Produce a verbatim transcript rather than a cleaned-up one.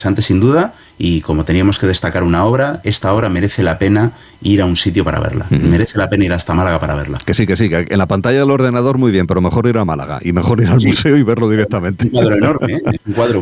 interesante sin duda, y como teníamos que destacar una obra, esta obra merece la pena ir a un sitio para verla. Uh-huh. Merece la pena ir hasta Málaga para verla. Que sí, que sí, que en la pantalla del ordenador muy bien, pero mejor ir a Málaga y mejor ir al sí. museo y verlo directamente. Es un cuadro enorme, ¿eh? Es un cuadro